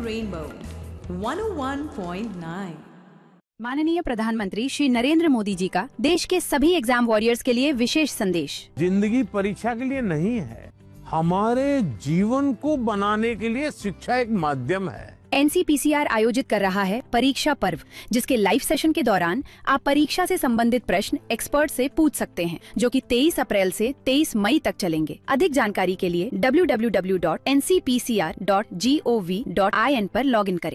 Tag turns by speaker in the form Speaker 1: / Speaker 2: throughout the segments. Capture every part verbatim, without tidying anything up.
Speaker 1: Rainbow one oh one point nine.
Speaker 2: माननीय प्रधानमंत्री श्री नरेंद्र मोदी जी का देश के सभी एग्जाम वॉरियर्स के लिए विशेष संदेश।
Speaker 3: जिंदगी परीक्षा के लिए नहीं है, हमारे जीवन को बनाने के लिए शिक्षा एक माध्यम है।
Speaker 2: N C P C R आयोजित कर रहा है परीक्षा पर्व, जिसके लाइव सेशन के दौरान आप परीक्षा से संबंधित प्रश्न एक्सपर्ट से पूछ सकते हैं, जो कि तेईस अप्रैल से तेईस मई तक चलेंगे। अधिक जानकारी के लिए W W W dot N C P C R dot G O V dot I N पर लॉग इन करें।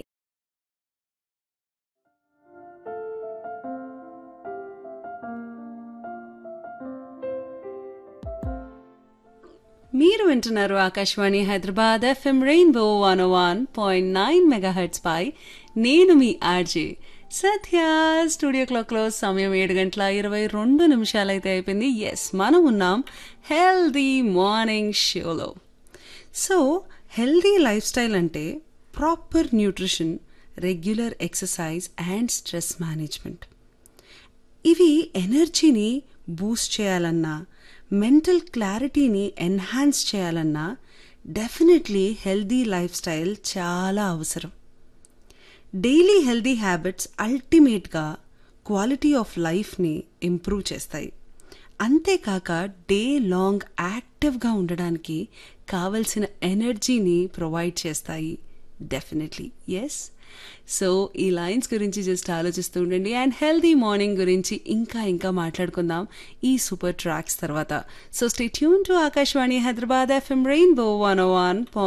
Speaker 4: మీరు వింటున్నారు Akashvani Hyderabad FM rainbow one ఓ వన్ పాయింట్ నైన్ మెగాహెర్ట్జ్ పై నేను మీ ఆర్జే సత్య. స్టూడియో క్లాక్లో సమయం ఏడు గంటల ఇరవై రెండు నిమిషాలైతే అయిపోయింది. ఎస్, మనం ఉన్నాం హెల్దీ మార్నింగ్ షోలో. సో హెల్దీ లైఫ్ స్టైల్ అంటే proper nutrition, regular exercise and stress management. ఇవి ఎనర్జీని బూస్ట్ చేయాలన్నా, మెంటల్ క్లారిటీని ఎన్హాన్స్ చేయాలన్నా డెఫినెట్లీ హెల్దీ లైఫ్ స్టైల్ చాలా అవసరం. డైలీ హెల్దీ హ్యాబిట్స్ అల్టిమేట్గా క్వాలిటీ ఆఫ్ లైఫ్ని ఇంప్రూవ్ చేస్తాయి. అంతేకాక డే లాంగ్ యాక్టివ్గా ఉండడానికి కావలసిన ఎనర్జీని ప్రొవైడ్ చేస్తాయి డెఫినెట్లీ. ఎస్, సో ఈ లైన్స్ గురించి జస్ట్ ఆలోచిస్తూ ఉండండి. అండ్ హెల్దీ మార్నింగ్ గురించి ఇంకా ఇంకా మాట్లాడుకుందాం ఈ సూపర్ ట్రాక్స్ తర్వాత. So stay tune to Akashvani Hyderabad FM rainbow one oh one